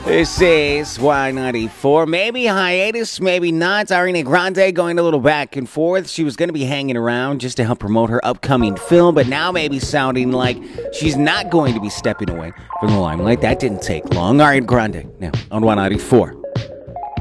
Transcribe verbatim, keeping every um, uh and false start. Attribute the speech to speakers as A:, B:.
A: This is Y ninety-four. Maybe hiatus, maybe not. Ariana Grande going a little back and forth. She was going to be hanging around just to help promote her upcoming film, but now maybe sounding like she's not going to be stepping away from the limelight. That didn't take long. Ariana Grande now on Y ninety-four.